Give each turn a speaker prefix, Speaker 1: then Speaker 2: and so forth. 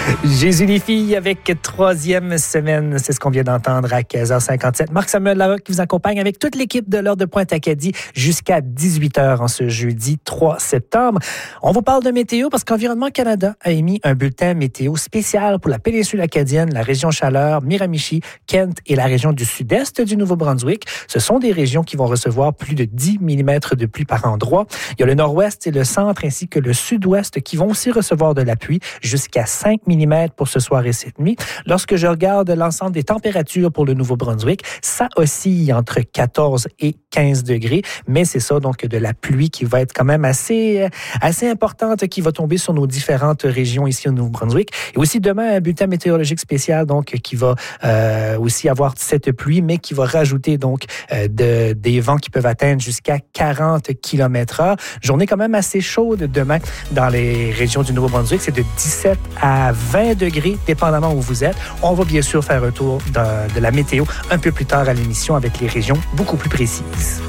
Speaker 1: Jésus les filles avec troisième semaine, c'est ce qu'on vient d'entendre à 15h57. Marc-Samuel Larocque qui vous accompagne avec toute l'équipe de l'Heure de Pointe-Acadie jusqu'à 18h en ce jeudi 3 septembre. On vous parle de météo parce qu'Environnement Canada a émis un bulletin météo spécial pour la péninsule acadienne, la région Chaleur, Miramichi, Kent et la région du sud-est du Nouveau-Brunswick. Ce sont des régions qui vont recevoir plus de 10 mm de pluie par endroit. Il y a le nord-ouest et le centre ainsi que le sud-ouest qui vont aussi recevoir de la pluie jusqu'à 5 mm pour ce soir et cette nuit. Lorsque je regarde l'ensemble des températures pour le Nouveau-Brunswick, ça oscille entre 14 et 15 degrés, mais c'est ça, donc de la pluie qui va être quand même assez importante, qui va tomber sur nos différentes régions ici au Nouveau-Brunswick. Et aussi demain, un bulletin météorologique spécial, donc, qui va aussi avoir cette pluie, mais qui va rajouter donc des vents qui peuvent atteindre jusqu'à 40 km/h. Journée quand même assez chaude demain dans les régions du Nouveau-Brunswick. C'est de 17 à 20 degrés, dépendamment où vous êtes. On va bien sûr faire un tour de la météo un peu plus tard à l'émission avec les régions beaucoup plus précises.